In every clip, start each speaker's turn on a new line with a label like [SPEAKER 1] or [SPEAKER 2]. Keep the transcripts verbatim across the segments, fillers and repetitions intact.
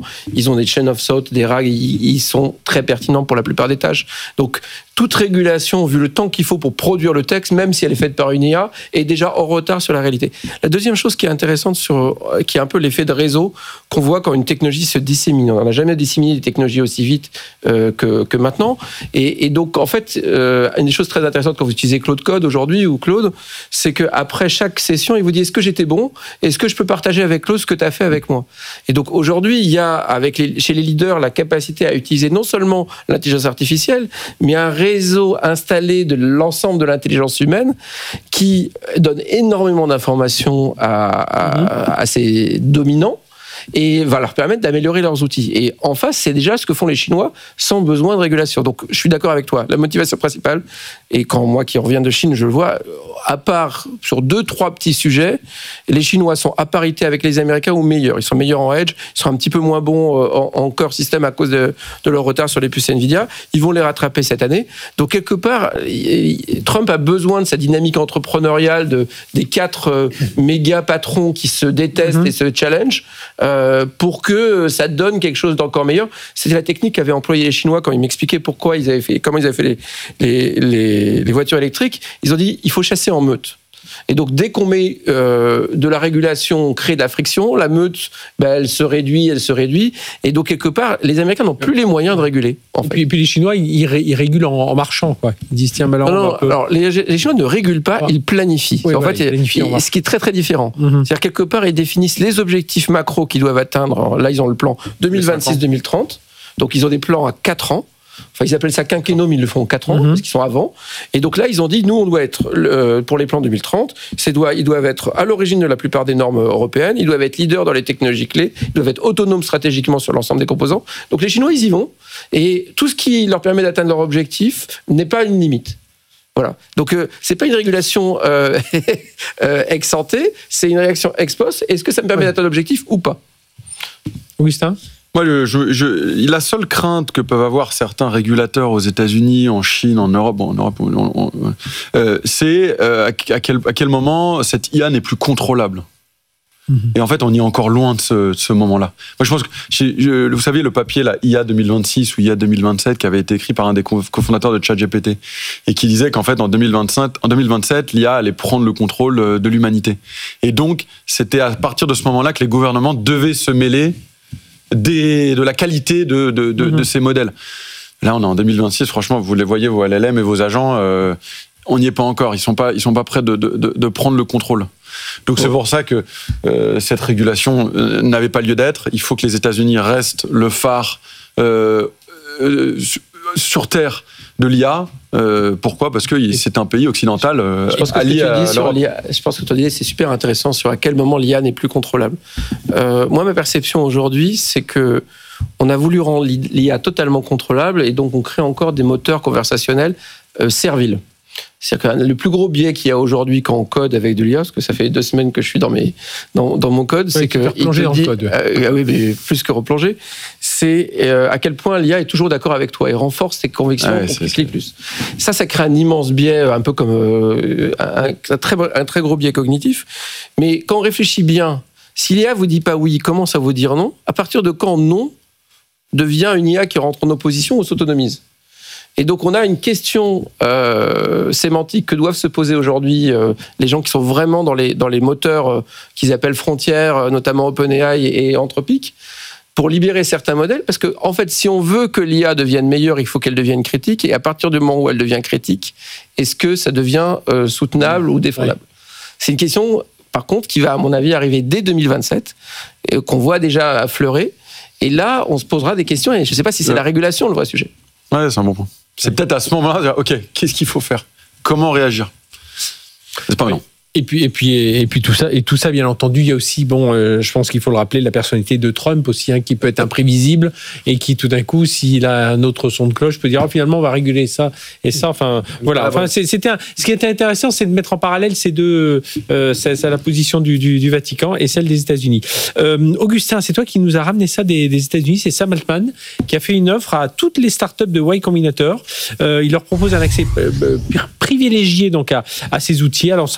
[SPEAKER 1] ils ont des chain of thought, des R A G, ils, ils sont très pertinents pour la plupart des tâches. Donc, toute régulation, vu le temps qu'il faut pour produire le texte, même si elle est faite par une I A, est déjà en retard sur la réalité. La deuxième chose qui est intéressante, sur, qui est un peu l'effet de réseau, qu'on voit quand une technologie se dissémine. On n'a jamais disséminé des technologies aussi vite euh, que, que maintenant. Et, et donc, en fait, euh, une des choses très intéressantes quand vous utilisez Claude Code aujourd'hui, ou Claude, c'est qu'après chaque session, il vous dit, est-ce que j'étais bon ? Est-ce que je peux partager avec Claude ce que tu as fait avec moi ? Et donc, aujourd'hui, il y a, avec les, chez les leaders, la capacité à utiliser non seulement l'intelligence artificielle, mais un réseau installé de l'ensemble de l'intelligence humaine qui donne énormément d'informations à, à, à ses dominants et va leur permettre d'améliorer leurs outils. Et en face, c'est déjà ce que font les Chinois sans besoin de régulation. Donc, je suis d'accord avec toi. La motivation principale, et quand moi qui reviens de Chine, je le vois, à part sur deux, trois petits sujets, les Chinois sont à parité avec les Américains ou meilleurs. Ils sont meilleurs en edge, ils sont un petit peu moins bons en, en core system à cause de, de leur retard sur les puces Nvidia. Ils vont les rattraper cette année. Donc, quelque part, Trump a besoin de sa dynamique entrepreneuriale, de, des quatre euh, méga patrons qui se détestent mm-hmm. et se challenge, euh, pour que ça donne quelque chose d'encore meilleur. C'était la technique qu'avaient employé les Chinois quand ils m'expliquaient pourquoi ils avaient fait, comment ils avaient fait les, les, les, les voitures électriques. Ils ont dit, il faut chasser en meute. Et donc, dès qu'on met euh, de la régulation, on crée de la friction, la meute, ben, elle se réduit, elle se réduit. Et donc, quelque part, les Américains n'ont plus les moyens de réguler. En fait.
[SPEAKER 2] et, puis, et puis, les Chinois, ils, ils régulent en, en marchant, quoi. Ils disent, tiens, ben là, on
[SPEAKER 1] non,
[SPEAKER 2] va peu...
[SPEAKER 1] alors, les, les Chinois ne régulent pas, ah. ils planifient.
[SPEAKER 2] Oui,
[SPEAKER 1] en
[SPEAKER 2] ouais,
[SPEAKER 1] fait,
[SPEAKER 2] ils planifient
[SPEAKER 1] ils, ce qui est très, très différent. Mm-hmm. C'est-à-dire, quelque part, ils définissent les objectifs macro qu'ils doivent atteindre. Alors, là, ils ont le plan deux mille vingt-six deux mille trente. Donc, ils ont des plans à quatre ans. Enfin, ils appellent ça quinquennum, ils le font en quatre ans, mm-hmm. parce qu'ils sont avant. Et donc là, ils ont dit, nous, on doit être, euh, pour les plans deux mille trente, c'est doit, ils doivent être à l'origine de la plupart des normes européennes, ils doivent être leaders dans les technologies clés, ils doivent être autonomes stratégiquement sur l'ensemble des composants. Donc les Chinois, ils y vont. Et tout ce qui leur permet d'atteindre leur objectif n'est pas une limite. Voilà. Donc, euh, c'est pas une régulation euh, euh, ex ante, c'est une réaction ex post. Est-ce que ça me permet ouais. d'atteindre l'objectif ou pas ?
[SPEAKER 2] Augustin ?
[SPEAKER 3] Moi, je, je, je, la seule crainte que peuvent avoir certains régulateurs aux États-Unis, en Chine, en Europe, bon, en Europe, on, on, euh, c'est euh, à, quel, à quel moment cette I A n'est plus contrôlable. Mm-hmm. Et en fait, on y est encore loin de ce, de ce moment-là. Moi, je pense que, je, vous savez, le papier, la I A deux mille vingt-six ou I A deux mille vingt-sept, qui avait été écrit par un des cofondateurs de ChatGPT, et qui disait qu'en fait, en deux mille vingt-cinq, en deux mille vingt-sept, l'I A allait prendre le contrôle de l'humanité. Et donc, c'était à partir de ce moment-là que les gouvernements devaient se mêler Des, de la qualité de, de, de, mmh. de ces modèles. Là, on est en deux mille vingt-six, franchement, vous les voyez, vos L L M et vos agents, euh, on n'y est pas encore, ils ne sont pas, ils sont pas prêts de, de, de, de prendre le contrôle. Donc, c'est pour ça que euh, cette régulation euh, n'avait pas lieu d'être. Il faut que les États-Unis restent le phare euh, euh, sur Terre de l'I A. Euh, pourquoi ? Parce que c'est un pays occidental euh,
[SPEAKER 1] je pense que allié à l'I A. Je pense que ton idée, c'est super intéressant sur à quel moment l'I A n'est plus contrôlable. Euh, moi, ma perception aujourd'hui, c'est que on a voulu rendre l'I A totalement contrôlable et donc on crée encore des moteurs conversationnels euh, serviles. C'est-à-dire que le plus gros biais qu'il y a aujourd'hui quand on code avec de l'I A, parce que ça fait deux semaines que je suis dans, mes, dans, dans mon code, oui, c'est que...
[SPEAKER 2] replonger dans le code.
[SPEAKER 1] Euh, oui, mais plus que replonger, c'est euh, à quel point l'I A est toujours d'accord avec toi et renforce tes convictions
[SPEAKER 3] ah ouais,
[SPEAKER 1] pour cliquer plus. Ça, ça crée un immense biais, un peu comme euh, un, un, très, un très gros biais cognitif. Mais quand on réfléchit bien, si l'I A vous dit pas oui, commence à vous dire non, à partir de quand non devient une I A qui rentre en opposition ou s'autonomise ? Et donc, on a une question euh, sémantique que doivent se poser aujourd'hui euh, les gens qui sont vraiment dans les, dans les moteurs euh, qu'ils appellent frontières, euh, notamment OpenAI et, et Anthropic, pour libérer certains modèles. Parce que, en fait, si on veut que l'I A devienne meilleure, il faut qu'elle devienne critique. Et à partir du moment où elle devient critique, est-ce que ça devient euh, soutenable ou défendable ? ouais. C'est une question, par contre, qui va, à mon avis, arriver dès deux mille vingt-sept, et qu'on voit déjà affleurer. Et là, on se posera des questions. Et je ne sais pas si c'est ouais. la régulation le vrai sujet.
[SPEAKER 3] Ouais, c'est un bon point. C'est peut-être à ce moment-là, dire, ok, qu'est-ce qu'il faut faire ? Comment réagir ? C'est pas
[SPEAKER 2] oui.
[SPEAKER 3] non.
[SPEAKER 2] Et puis, et puis, et puis tout ça, et tout ça, bien entendu, il y a aussi, bon, euh, je pense qu'il faut le rappeler, la personnalité de Trump aussi, hein, qui peut être imprévisible et qui, tout d'un coup, s'il a un autre son de cloche, peut dire, oh, finalement, on va réguler ça et ça. Enfin, voilà. Enfin, c'était un, ce qui était intéressant, c'est de mettre en parallèle ces deux, euh, c'est, c'est la position du, du, du Vatican et celle des États-Unis. Euh, Augustin, c'est toi qui nous a ramené ça des, des États-Unis. C'est Sam Altman qui a fait une offre à toutes les startups de Y Combinator. Euh, il leur propose un accès euh, privilégié donc à, à ces outils, à l'ensemble de la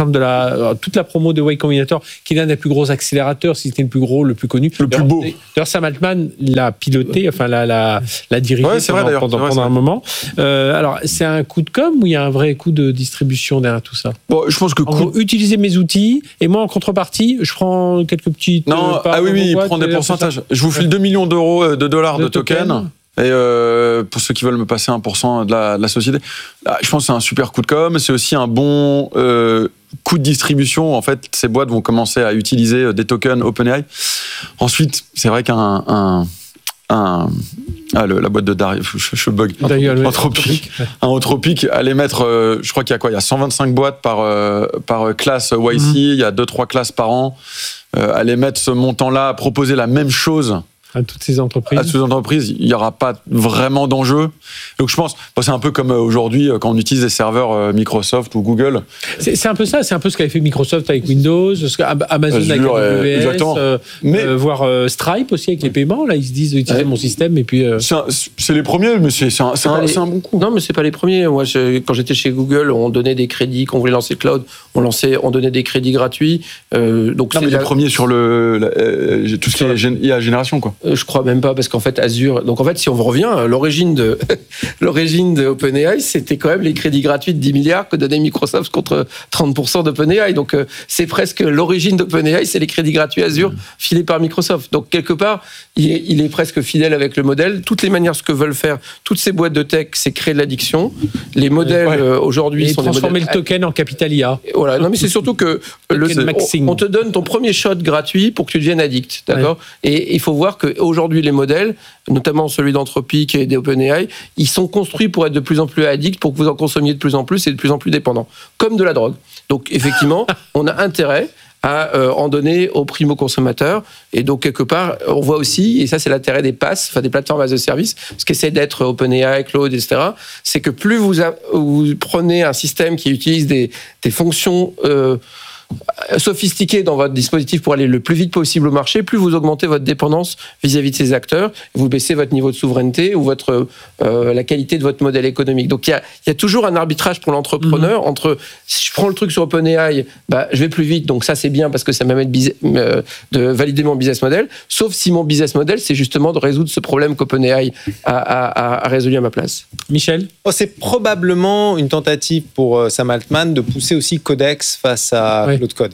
[SPEAKER 2] a toute la promo de Y Combinator, qui est l'un des plus gros accélérateurs, si c'était le plus gros, le plus connu.
[SPEAKER 3] Le plus beau.
[SPEAKER 2] D'ailleurs, Sam Altman l'a piloté, enfin l'a, l'a, l'a dirigé
[SPEAKER 3] ouais,
[SPEAKER 2] pendant,
[SPEAKER 3] vrai,
[SPEAKER 2] pendant,
[SPEAKER 3] vrai,
[SPEAKER 2] pendant un moment. Euh, alors, c'est un coup de com' ou il y a un vrai coup de distribution derrière tout ça?
[SPEAKER 3] Bon, je pense que
[SPEAKER 2] en gros, utiliser mes outils, et moi, en contrepartie, je prends quelques petites...
[SPEAKER 3] Non, ah oui, oui, il prend des pourcentages. Je vous file deux millions d'euros, de dollars de, de tokens. Token. Et euh, pour ceux qui veulent me passer un pour cent de la, de la société, là, je pense que c'est un super coup de com'. C'est aussi un bon euh, coup de distribution. En fait, ces boîtes vont commencer à utiliser des tokens OpenAI. Ensuite, c'est vrai qu'un... Un, un, ah, le, la boîte de Darius, je, je bug. Anthropic. Anthropic. Un Anthropic allait mettre, euh, je crois qu'il y a quoi? Il y a cent vingt-cinq boîtes par, euh, par classe Y C. Mm-hmm. Il y a deux trois classes par an. Euh, aller mettre ce montant-là, proposer la même chose
[SPEAKER 2] à toutes ces entreprises.
[SPEAKER 3] À toutes ces entreprises, il n'y aura pas vraiment d'enjeu. Donc je pense, bon, c'est un peu comme aujourd'hui quand on utilise des serveurs Microsoft ou Google.
[SPEAKER 2] C'est, c'est un peu ça, c'est un peu ce qu'avait fait Microsoft avec Windows, ce Amazon Azure, avec A W S, euh, mais, euh, voire euh, Stripe aussi avec les paiements. Là, ils se disent utiliser ouais. mon système et puis. Euh...
[SPEAKER 3] C'est, un, c'est les premiers, mais c'est, c'est, un, c'est, un, les... c'est un bon coup.
[SPEAKER 1] Non, mais c'est pas les premiers. Moi, je, quand j'étais chez Google, on donnait des crédits, quand on voulait lancer le cloud, on lançait, on donnait des crédits gratuits. Euh, donc
[SPEAKER 3] non,
[SPEAKER 1] c'est
[SPEAKER 3] mais la... les premiers sur le la, euh, tout ce qui est gén- I A génération, quoi.
[SPEAKER 1] Euh, je crois même pas, parce qu'en fait Azure. Donc en fait, si on revient, l'origine de l'origine de OpenAI, c'était quand même les crédits gratuits de dix milliards que donnait Microsoft contre trente pour cent d'OpenAI. Donc euh, c'est presque l'origine d'OpenAI, c'est les crédits gratuits Azure mmh. filés par Microsoft. Donc quelque part, il est, il est presque fidèle avec le modèle. Toutes les manières, ce que veulent faire toutes ces boîtes de tech, c'est créer de l'addiction. Les modèles ouais. euh, aujourd'hui
[SPEAKER 2] et
[SPEAKER 1] sont
[SPEAKER 2] transformer
[SPEAKER 1] des modèles...
[SPEAKER 2] le token en capital I A.
[SPEAKER 1] Voilà. Non, mais c'est surtout que le, on, on te donne ton premier shot gratuit pour que tu deviennes addict, d'accord ? Ouais. Et il faut voir que aujourd'hui les modèles, notamment celui d'Anthropic et d'OpenAI, ils sont construits pour être de plus en plus addicts, pour que vous en consommiez de plus en plus et de plus en plus dépendants, comme de la drogue. Donc effectivement, on a intérêt à euh, en donner aux primo-consommateurs. Et donc, quelque part, on voit aussi, et ça c'est l'intérêt des P A S, enfin des plateformes as a service, ce qu'essaie d'être OpenAI, Claude, et cetera, c'est que plus vous, a, vous prenez un système qui utilise des, des fonctions euh, sophistiquées dans votre dispositif pour aller le plus vite possible au marché, plus vous augmentez votre dépendance vis-à-vis de ces acteurs, vous baissez votre niveau de souveraineté ou votre, euh, la qualité de votre modèle économique. Donc il y a, y a toujours un arbitrage pour l'entrepreneur mmh. entre, si je prends le truc sur OpenAI, bah, je vais plus vite, donc ça c'est bien parce que ça m'amène euh, de valider mon business model, sauf si mon business model c'est justement de résoudre ce problème qu'OpenAI a, a, a résolu à ma place.
[SPEAKER 2] Michel ?
[SPEAKER 4] Oh, c'est probablement une tentative pour euh, Sam Altman de pousser aussi Codex face à ouais. Claude Code.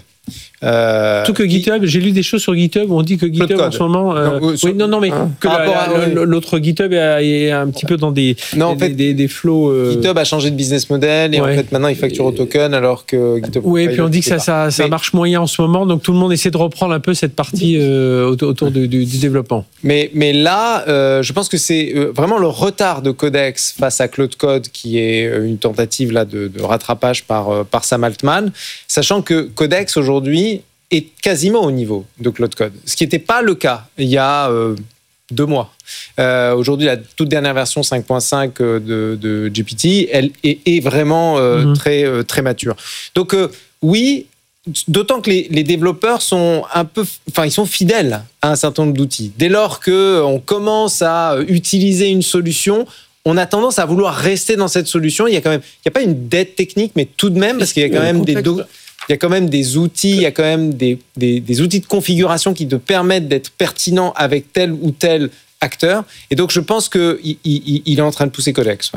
[SPEAKER 2] Euh, Tout que GitHub, j'ai lu des choses sur GitHub où on dit que GitHub en ce moment. Euh, non, sur, oui, non, non, mais hein, que la, la, à, l'autre GitHub est un petit peu dans des,
[SPEAKER 4] non, en
[SPEAKER 2] des,
[SPEAKER 4] fait,
[SPEAKER 2] des, des flows. Euh...
[SPEAKER 4] GitHub a changé de business model et ouais. en fait maintenant il facture au token alors que GitHub.
[SPEAKER 2] Oui, et puis on dit que ça, ça, ça mais, marche moyen en ce moment, donc tout le monde essaie de reprendre un peu cette partie euh, autour du, du, du développement.
[SPEAKER 4] Mais, mais là, euh, je pense que c'est vraiment le retard de Codex face à Claude Code qui est une tentative là de, de rattrapage par, par Sam Altman, sachant que Codex aujourd'hui est quasiment au niveau de Claude Code, ce qui n'était pas le cas il y a euh, deux mois. Euh, aujourd'hui, la toute dernière version cinq point cinq de, de G P T, elle est, est vraiment euh, mm-hmm. très, euh, très mature. Donc euh, oui, d'autant que les, les développeurs sont un peu, enfin ils sont fidèles à un certain nombre d'outils. Dès lors qu'on commence à utiliser une solution, on a tendance à vouloir rester dans cette solution. Il y a quand même, il n'y a pas une dette technique, mais tout de même, parce qu'il y a quand même des... Do- Il y a quand même des outils, il y a quand même des, des, des outils de configuration qui te permettent d'être pertinent avec tel ou tel acteur. Et donc, je pense qu'il il, il est en train de pousser Codex. Ouais.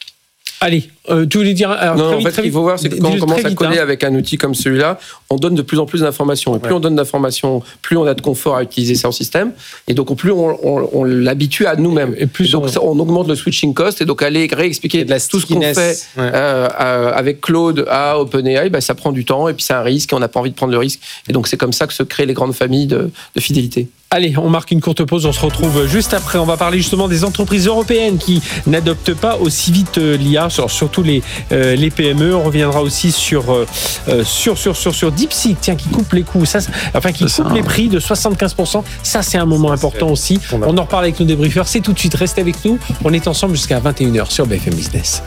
[SPEAKER 2] Allez, euh, tu voulais dire... Alors,
[SPEAKER 1] non,
[SPEAKER 2] très
[SPEAKER 1] en
[SPEAKER 2] vite,
[SPEAKER 1] fait,
[SPEAKER 2] très
[SPEAKER 1] ce qu'il faut voir, c'est que quand on commence à coder hein. avec un outil comme celui-là, on donne de plus en plus d'informations. Et plus ouais. on donne d'informations, plus on a de confort à utiliser ça en système. Et donc, plus on, on, on l'habitue à nous-mêmes. Et plus et donc, on... on augmente le switching cost. Et donc, aller réexpliquer tout ce qu'on fait ouais. euh, euh, avec Claude à OpenAI, bah, ça prend du temps. Et puis, c'est un risque. Et on n'a pas envie de prendre le risque. Et donc, c'est comme ça que se créent les grandes familles de, de fidélité.
[SPEAKER 2] Allez, on marque une courte pause, on se retrouve juste après. On va parler justement des entreprises européennes qui n'adoptent pas aussi vite l'I A, surtout les, euh, les P M E. On reviendra aussi sur, euh, sur, sur, sur, sur DeepSeek, tiens, qui coupe les coûts, ça, enfin qui coupe les prix de soixante-quinze pour cent. Ça, c'est un moment important aussi. On en reparle avec nos débriefeurs. C'est tout de suite, restez avec nous. On est ensemble jusqu'à vingt et une heures sur B F M Business.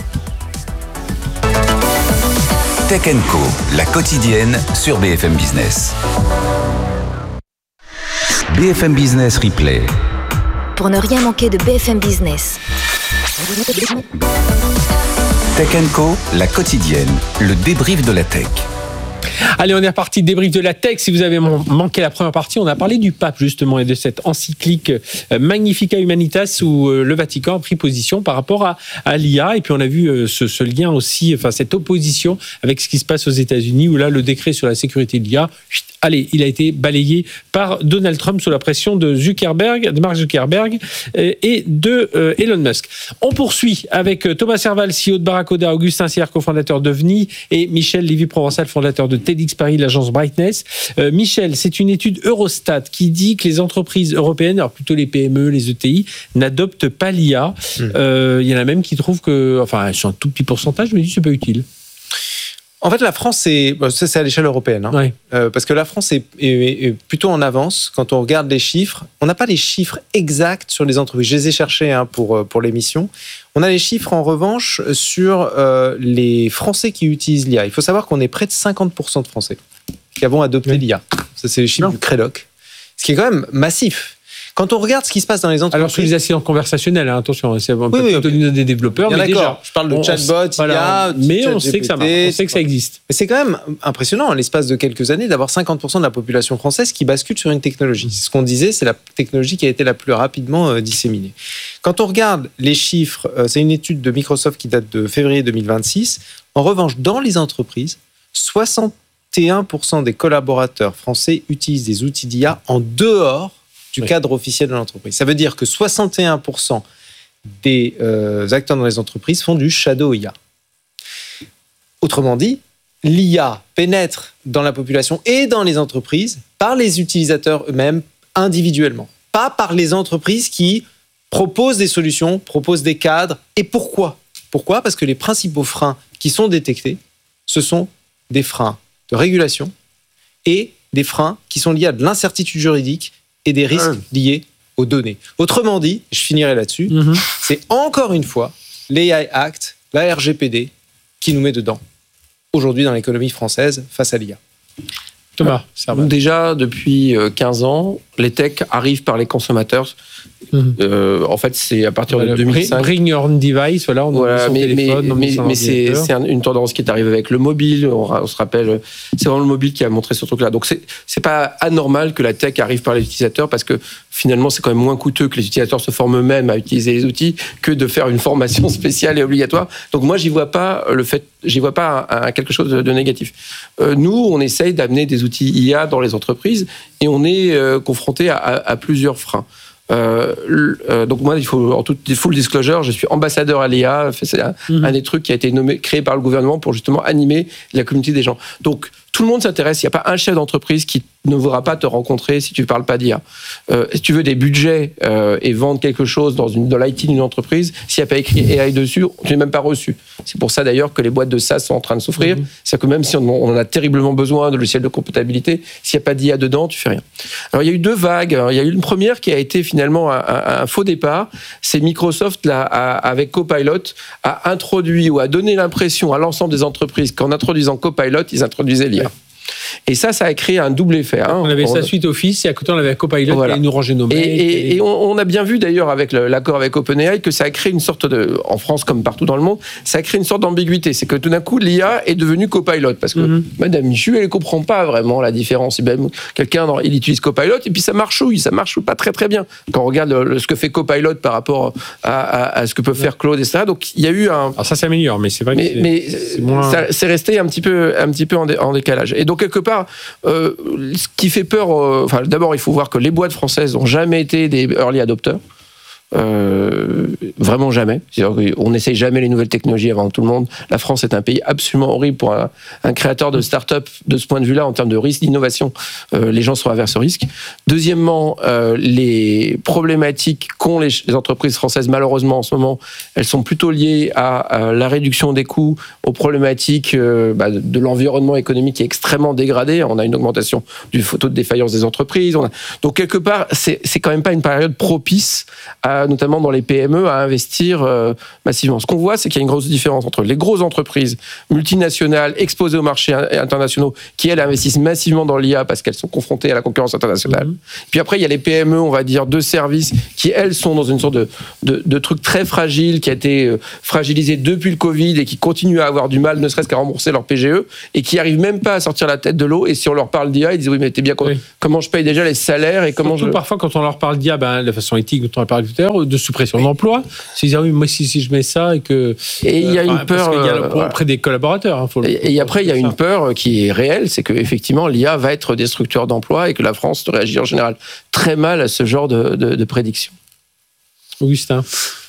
[SPEAKER 5] Tech and Co, la quotidienne sur B F M Business. B F M Business Replay.
[SPEAKER 6] Pour ne rien manquer de B F M Business.
[SPEAKER 5] Tech and Co, la quotidienne, le débrief de la tech.
[SPEAKER 2] Allez, on est reparti, débrief de la tech. Si vous avez manqué la première partie, on a parlé du pape justement et de cette encyclique Magnificat Humanitas où le Vatican a pris position par rapport à, à l'I A. Et puis on a vu ce, ce lien aussi, enfin cette opposition avec ce qui se passe aux États-Unis où là le décret sur la sécurité de l'I A, allez, il a été balayé par Donald Trump sous la pression de Zuckerberg, de Mark Zuckerberg et de euh, Elon Musk. On poursuit avec Thomas Serval, C E O de Barracoda, Augustin Sierre, cofondateur de V N I et Michel Lévy-Provençal, fondateur de TEDx Paris, l'agence Brightness. Euh, Michel, c'est une étude Eurostat qui dit que les entreprises européennes, alors plutôt les P M E, les E T I, n'adoptent pas l'I A. Il mmh. euh, y en a même qui trouvent que, enfin, sur un tout petit pourcentage, je me dis que c'est pas utile.
[SPEAKER 4] En fait, la France, c'est, ça, c'est à l'échelle européenne. Hein. Ouais. Euh, parce que la France est, est, est plutôt en avance quand on regarde les chiffres. On n'a pas les chiffres exacts sur les entreprises. Je les ai cherchés hein, pour, pour l'émission. On a les chiffres, en revanche, sur euh, les Français qui utilisent l'I A. Il faut savoir qu'on est près de cinquante pour cent de Français qui avons adopté oui. l'I A. Ça, c'est les chiffres non. du Crédoc. Ce qui est quand même massif. Quand on regarde ce qui se passe dans les entreprises...
[SPEAKER 2] Alors, sur les assistants conversationnels, hein, attention, c'est un peu oui, oui, des développeurs, mais déjà...
[SPEAKER 4] Je parle de on, chatbot,
[SPEAKER 2] voilà,
[SPEAKER 4] I A...
[SPEAKER 2] Mais
[SPEAKER 4] chat
[SPEAKER 2] on sait, que ça marche, on sait que ça existe.
[SPEAKER 4] Mais c'est quand même impressionnant, en l'espace de quelques années, d'avoir cinquante pour cent de la population française qui bascule sur une technologie. C'est ce qu'on disait, c'est la technologie qui a été la plus rapidement euh, disséminée. Quand on regarde les chiffres, euh, c'est une étude de Microsoft qui date de février deux mille vingt-six. En revanche, dans les entreprises, soixante et un pour cent des collaborateurs français utilisent des outils d'I A en dehors du oui. cadre officiel de l'entreprise. Ça veut dire que soixante et un pour cent des euh, acteurs dans les entreprises font du shadow I A. Autrement dit, l'I A pénètre dans la population et dans les entreprises par les utilisateurs eux-mêmes individuellement, pas par les entreprises qui proposent des solutions, proposent des cadres. Et pourquoi ? Pourquoi ? Parce que les principaux freins qui sont détectés, ce sont des freins de régulation et des freins qui sont liés à de l'incertitude juridique et des risques liés aux données. Autrement dit, je finirai là-dessus, mm-hmm. c'est encore une fois l'A I Act, la R G P D, qui nous met dedans, aujourd'hui dans l'économie française, face à l'I A.
[SPEAKER 2] Thomas, ça va.
[SPEAKER 1] Déjà, depuis quinze ans, les techs arrivent par les consommateurs. Mmh. Euh, en fait, c'est à partir voilà, de deux mille cinq.
[SPEAKER 2] Bring your own device, voilà, on
[SPEAKER 1] voilà, mais, téléphone, mais, mais, mais c'est, c'est une tendance qui est arrivée avec le mobile. On, on se rappelle, c'est vraiment le mobile qui a montré ce truc-là. Donc, c'est, c'est pas anormal que la tech arrive par les utilisateurs parce que finalement, c'est quand même moins coûteux que les utilisateurs se forment eux-mêmes à utiliser les outils que de faire une formation spéciale et obligatoire. Donc, moi, j'y vois pas le fait, j'y vois pas un, un, quelque chose de, de négatif. Euh, nous, on essaye d'amener des outils I A dans les entreprises et on est euh, confronté à, à, à plusieurs freins. Euh, euh, donc moi, il faut en toute full disclosure, je suis ambassadeur à l'I A. C'est un, mmh. un des trucs qui a été nommé, créé par le gouvernement pour justement animer la communauté des gens. Donc tout le monde s'intéresse. Il n'y a pas un chef d'entreprise qui ne voudra pas te rencontrer si tu ne parles pas d'I A. Euh, si tu veux des budgets euh, et vendre quelque chose dans, une, dans l'I T d'une entreprise, s'il n'y a pas écrit A I dessus, tu n'es même pas reçu. C'est pour ça d'ailleurs que les boîtes de SaaS sont en train de souffrir. Mmh. C'est que même si on, on en a terriblement besoin de logiciels de comptabilité, s'il n'y a pas d'I A dedans, tu fais rien. Alors il y a eu deux vagues. Il y a eu une première qui a été finalement un, un, un faux départ. C'est Microsoft, là, a, avec Copilot, a introduit ou a donné l'impression à l'ensemble des entreprises qu'en introduisant Copilot, ils introduisaient l'I A. Et ça, ça a créé un double effet. Hein.
[SPEAKER 2] On avait on... sa suite Office et à côté on avait Copilot voilà. qui allait nous ranger nos mails.
[SPEAKER 1] Et, et, et on, on a bien vu d'ailleurs avec le, l'accord avec OpenAI que ça a créé une sorte de, en France comme partout dans le monde, ça a créé une sorte d'ambiguïté. C'est que tout d'un coup l'I A est devenue Copilot parce que mm-hmm. Madame Michu, elle ne comprend pas vraiment la différence. Et ben, quelqu'un, il utilise Copilot et puis ça marchouille, ça marche pas très très bien. Quand on regarde le, ce que fait Copilot par rapport à, à, à ce que peut faire Claude, et cetera. Donc il y a eu un.
[SPEAKER 2] Alors ça s'améliore, mais c'est vrai
[SPEAKER 1] mais,
[SPEAKER 2] que c'est,
[SPEAKER 1] mais
[SPEAKER 2] c'est moins.
[SPEAKER 1] Ça, c'est resté un petit peu, un petit peu en, dé, en décalage. Et donc quelque part. Euh, ce qui fait peur, euh, enfin, d'abord, il faut voir que les boîtes françaises n'ont jamais été des early adopters. Euh, vraiment jamais. C'est-à-dire qu'on n'essaye jamais les nouvelles technologies avant tout le monde. La France est un pays absolument horrible pour un, un créateur de start-up de ce point de vue-là en termes de risque d'innovation. Euh, les gens sont averses au risque. Deuxièmement, euh, les problématiques qu'ont les, les entreprises françaises malheureusement en ce moment, elles sont plutôt liées à, à la réduction des coûts, aux problématiques euh, bah, de l'environnement économique qui est extrêmement dégradé. On a une augmentation du taux de défaillance des entreprises. On a... Donc quelque part, c'est, c'est quand même pas une période propice à à, notamment dans les P M E, à investir euh, massivement. Ce qu'on voit, c'est qu'il y a une grosse différence entre les grosses entreprises multinationales exposées aux marchés internationaux qui, elles, investissent massivement dans l'I A parce qu'elles sont confrontées à la concurrence internationale. Mmh. Puis après, il y a les P M E, on va dire, de services qui, elles, sont dans une sorte de, de, de truc très fragile, qui a été euh, fragilisé depuis le Covid et qui continuent à avoir du mal, ne serait-ce qu'à rembourser leur P G E, et qui n'arrivent même pas à sortir la tête de l'eau. Et si on leur parle d'I A, ils disent oui, mais t'es bien, oui. comment je paye déjà les salaires et comment
[SPEAKER 2] Surtout
[SPEAKER 1] je...
[SPEAKER 2] parfois, quand on leur parle d'I A, ben, de façon éthique, dont on a parlé tout à l'heure, de suppression oui. d'emploi, c'est dire oui, moi si, si je mets ça et que.
[SPEAKER 1] Et il y a une euh, peur.
[SPEAKER 2] Parce qu'il y a auprès des collaborateurs. Hein, faut le,
[SPEAKER 1] et, et après, il y a ça. une peur qui est réelle, c'est qu'effectivement, l'I A va être destructeur d'emplois et que la France réagit en général très mal à ce genre de, de, de prédiction.
[SPEAKER 2] Augustin.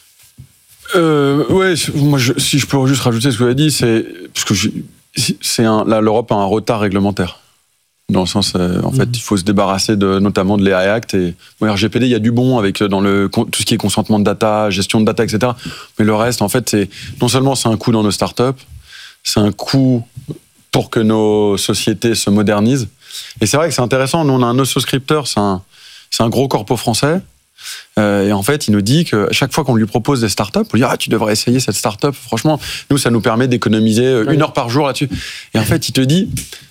[SPEAKER 3] Euh, ouais, moi, je, si je peux juste rajouter ce que vous avez dit, c'est parce que je, c'est un, là, l'Europe a un retard réglementaire. Dans le sens, euh, en mmh. fait, il faut se débarrasser de, notamment de l'A I Act et bon, R G P D. Il y a du bon avec dans le tout ce qui est consentement de data, gestion de data, et cetera. Mais le reste, en fait, c'est non seulement c'est un coût dans nos startups, c'est un coût pour que nos sociétés se modernisent. Et c'est vrai que c'est intéressant. Nous, on a un Ososcripteur, c'est un c'est un gros corpo français. Euh, et en fait, il nous dit que chaque fois qu'on lui propose des startups, on lui dit ah tu devrais essayer cette startup. Franchement, nous, ça nous permet d'économiser une heure par jour là-dessus. Et en fait, il te dit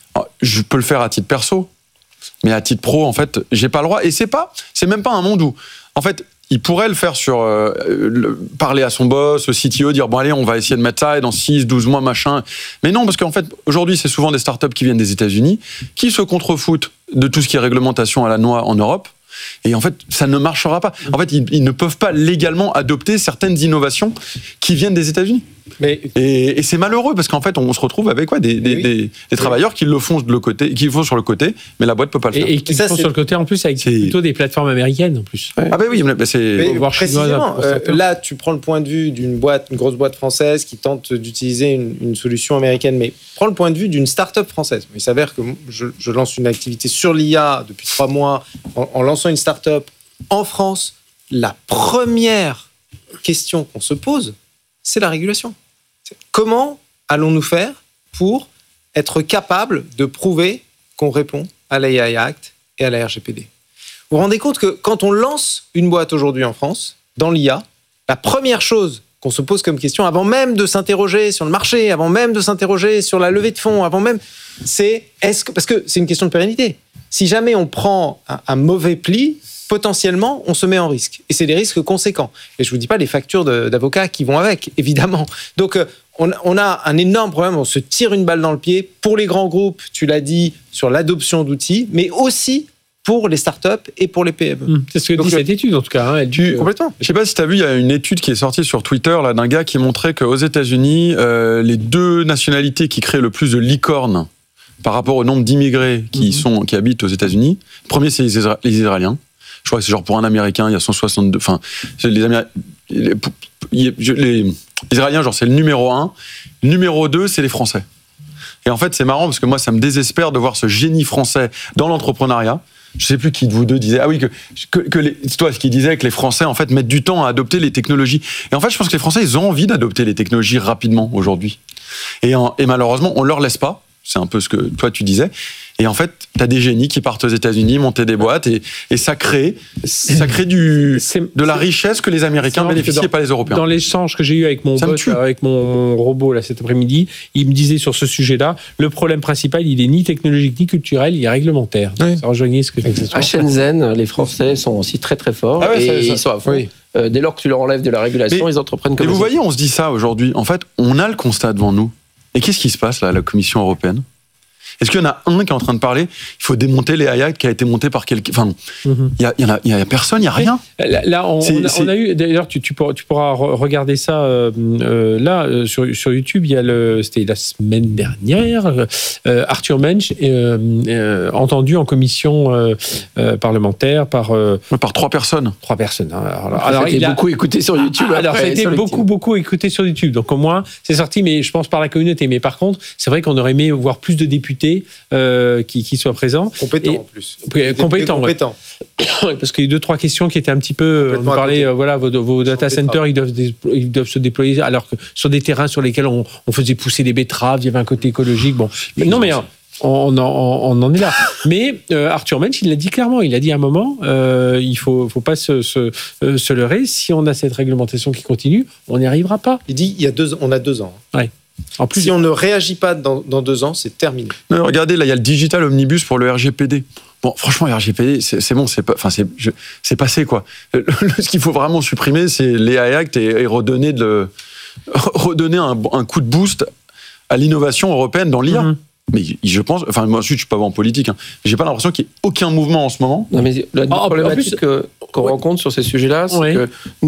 [SPEAKER 3] je peux le faire à titre perso, mais à titre pro, en fait, j'ai pas le droit. Et c'est pas, c'est même pas un monde où, en fait, il pourrait le faire sur euh, le, parler à son boss, au C T O, dire bon allez, on va essayer de mettre ça et dans six, douze mois machin. Mais non, parce qu'en fait, aujourd'hui, c'est souvent des startups qui viennent des États-Unis, qui se contrefoutent de tout ce qui est réglementation à la noix en Europe. Et en fait, ça ne marchera pas. En fait, ils, ils ne peuvent pas légalement adopter certaines innovations qui viennent des États-Unis. Mais... Et, et c'est malheureux parce qu'en fait, on se retrouve avec quoi, des, des, oui. des, des travailleurs oui. qui le font de le côté, qui le font sur le côté, mais la boîte peut pas le faire.
[SPEAKER 2] Et, et qui le font sur le côté en plus avec c'est... plutôt des plateformes américaines en plus.
[SPEAKER 3] Ouais. Ah ben oui, mais c'est.
[SPEAKER 4] Mais voir précisément. Euh, là, tu prends le point de vue d'une boîte, une grosse boîte française qui tente d'utiliser une, une solution américaine, mais prends le point de vue d'une start-up française. Il s'avère que je, je lance une activité sur l'I A depuis trois mois en, en lançant une start-up en France. La première question qu'on se pose, c'est la régulation. Comment allons-nous faire pour être capable de prouver qu'on répond à l'A I Act et à la R G P D? Vous vous rendez compte que quand on lance une boîte aujourd'hui en France, dans l'I A, la première chose qu'on se pose comme question, avant même de s'interroger sur le marché, avant même de s'interroger sur la levée de fonds, avant même, c'est est-ce que, parce que c'est une question de pérennité. Si jamais on prend un, un mauvais pli, potentiellement, on se met en risque. Et c'est des risques conséquents. Et je ne vous dis pas les factures de, d'avocats qui vont avec, évidemment. Donc, on, on a un énorme problème. On se tire une balle dans le pied pour les grands groupes, tu l'as dit, sur l'adoption d'outils, mais aussi pour les startups et pour les P M E.
[SPEAKER 2] Mmh. C'est ce que Donc, dit cette étude, en tout cas. Hein, elle
[SPEAKER 3] tu, complètement. Je ne sais pas si tu as vu, il y a une étude qui est sortie sur Twitter là, d'un gars qui montrait qu'aux États-Unis, euh, les deux nationalités qui créent le plus de licornes par rapport au nombre d'immigrés qui, mmh. sont, qui habitent aux États-Unis, le premier, c'est les, Isra- les Israéliens. Je crois que c'est genre pour un Américain, il y a cent soixante-deux. Enfin, les, Améri- les, les, les Israéliens, genre c'est le numéro un. Le numéro deux, c'est les Français. Et en fait, c'est marrant parce que moi, ça me désespère de voir ce génie français dans l'entrepreneuriat. Je sais plus qui de vous deux disait ah oui que que, que les, c'est toi qui disais que les Français en fait mettent du temps à adopter les technologies. Et en fait, je pense que les Français ils ont envie d'adopter les technologies rapidement aujourd'hui. Et, en, et malheureusement, on leur laisse pas. C'est un peu ce que toi tu disais. Et en fait, tu as des génies qui partent aux États-Unis, monter des boîtes, et, et ça crée, ça crée du, de la richesse que les Américains bénéficient et pas les Européens.
[SPEAKER 2] Dans l'échange que j'ai eu avec mon bot, avec mon, mon robot là, cet après-midi, il me disait sur ce sujet-là, le problème principal, il est ni technologique ni culturel, il est réglementaire. Oui. Ça rejoignait ce que tu disais.
[SPEAKER 1] À Shenzhen, les Français sont aussi très très forts, ah ouais, et ça, ils sont à fond. Oui. Euh, dès lors que tu leur enlèves de la régulation, mais, ils entreprennent comme ça.
[SPEAKER 3] Et vous voyez, on se dit ça aujourd'hui. En fait, on a le constat devant nous. Et qu'est-ce qui se passe là à la Commission européenne ? Est-ce qu'il y en a un qui est en train de parler ? Il faut démonter les A I Act qui a été monté par quelqu'un. Enfin, il mm-hmm. y, a, y, a, y a personne, il n'y a rien.
[SPEAKER 2] Là, là on, on, a, on a eu. D'ailleurs, tu, tu, pourras, tu pourras regarder ça euh, euh, là euh, sur, sur YouTube. Il y a le. C'était la semaine dernière. Euh, Arthur Mensch euh, euh, entendu en commission euh, euh, parlementaire par. Euh,
[SPEAKER 3] par trois personnes.
[SPEAKER 2] Trois personnes. Hein.
[SPEAKER 1] Alors, alors il a beaucoup écouté sur YouTube.
[SPEAKER 2] Ah, alors, ça a été beaucoup, beaucoup écouté sur YouTube. Donc, au moins, c'est sorti, mais je pense par la communauté. Mais par contre, c'est vrai qu'on aurait aimé voir plus de députés. Euh, qui, qui soient présents.
[SPEAKER 4] Compétents, et, en plus.
[SPEAKER 2] Compétents, compétents. Ouais. Parce qu'il y a eu deux, trois questions qui étaient un petit peu... On parlait, euh, voilà, vos, vos data centers, ils doivent, ils doivent se déployer, alors que sur des terrains sur lesquels on, on faisait pousser des betteraves, il y avait un côté écologique. Bon. Mais, non, mais... on, en, on en est là. Mais euh, Arthur Mensch, il l'a dit clairement. Il a dit à un moment, euh, il faut, faut pas se, se, euh, se leurrer. Si on a cette réglementation qui continue, on n'y arrivera pas.
[SPEAKER 4] Il dit, il y a deux, on a deux ans.
[SPEAKER 2] Ouais. En plus,
[SPEAKER 4] si on ne réagit pas dans, dans deux ans, c'est terminé.
[SPEAKER 3] Non, regardez, là, il y a le Digital Omnibus pour le R G P D. Bon, franchement, le R G P D, c'est, c'est bon, c'est pas, enfin, c'est, je, c'est passé, quoi. Le, le, ce qu'il faut vraiment supprimer, c'est les A I Act et, et redonner, de, redonner un, un coup de boost à l'innovation européenne dans l'I A. Mm-hmm. Mais je pense, enfin, moi ensuite, je suis pas en politique, hein, j'ai pas l'impression qu'il y ait aucun mouvement en ce moment.
[SPEAKER 1] Non, mais la
[SPEAKER 2] Ah,
[SPEAKER 1] problématique
[SPEAKER 2] plus,
[SPEAKER 1] qu'on
[SPEAKER 2] ouais.
[SPEAKER 1] rencontre sur ces sujets-là, c'est
[SPEAKER 2] ouais.
[SPEAKER 1] que